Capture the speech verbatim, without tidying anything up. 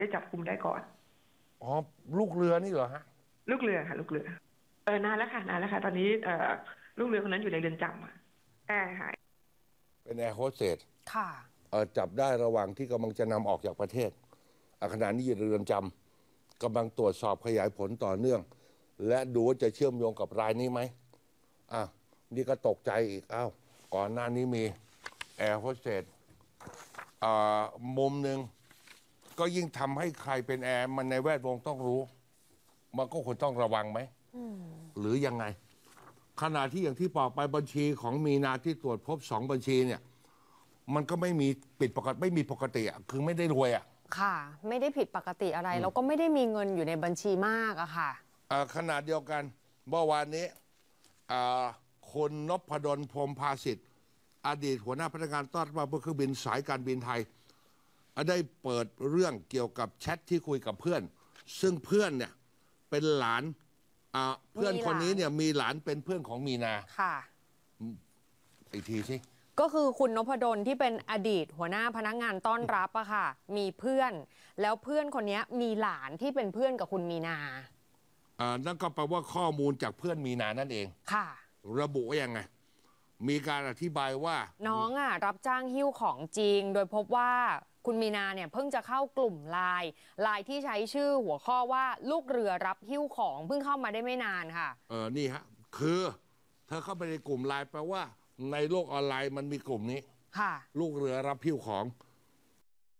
ได้จับกุมได้ก่อนอ๋อลูกเรือนี่เหรอฮะลูกเรือค่ะลูกเรือเออนานแล้วค่ะนานแล้วค่ะตอนนี้เอ่อลูกเรือคนนั้นอยู่ในเรือนจำอ่ะแอร์หายเป็นแอร์โฮสเตสค่ะเออจับได้ระหว่างที่กำลังจะนำออกจากประเทศขณะนี้อยู่ในเรือนจำกำลังตรวจสอบขยายผลต่อเนื่องและดูว่าจะเชื่อมโยงกับรายนี้ไหมอ่ะนี่ก็ตกใจอีกอ้าวก่อนหน้านี้มีแอร์โฮสเตสอ่ามุมหนึ่งก็ยิ่งทำให้ใครเป็นแอร์มันในแวดวงต้องรู้มันก็ควรต้องระวังไหมหรือยังไงขณะที่อย่างที่บอกไปบัญชีของมีนาที่ตรวจพบสองบัญชีเนี่ยมันก็ไม่มีปิดปกติไม่มีปกติอ่ะคือไม่ได้รวยอ่ะค่ะไม่ได้ผิดปกติอะไรแล้วก็ไม่ได้มีเงินอยู่ในบัญชีมากอะค่ะขนาดเดียวกันเมื่อวานนี้คนนพดลพรหมภาสิทธิ์อดีตหัวหน้าพนักงานต้อนรับบนเครื่องบินสายการบินไทยได้เปิดเรื่องเกี่ยวกับแชทที่คุยกับเพื่อนซึ่งเพื่อนเนี่ยเป็นหลานเพื่อนคนนี้เนี่ยมีหลานเป็นเพื่อนของมีนาค่ะอีกทีสิก็คือคุณนพดลที่เป็นอดีตหัวหน้าพนักงานต้อนรับอะค่ะมีเพื่อนแล้วเพื่อนคนนี้มีหลานที่เป็นเพื่อนกับคุณมีนาอ่านั่นก็แปลว่าข้อมูลจากเพื่อนมีนานั่นเองค่ะระบุว่ายังไงมีการอธิบายว่าน้องอ่ะรับจ้างหิ้วของจริงโดยพบว่าคุณมีนาเนี่ยเพิ่งจะเข้ากลุ่มไลน์ไลน์ที่ใช้ชื่อหัวข้อว่าลูกเรือรับหิ้วของเพิ่งเข้ามาได้ไม่นานค่ะเออนี่ฮะคือเธอเข้าไปในกลุ่มไลน์แปลว่าในโลกออนไลน์มันมีกลุ่มนี้ค่ะลูกเรือรับหิ้วของ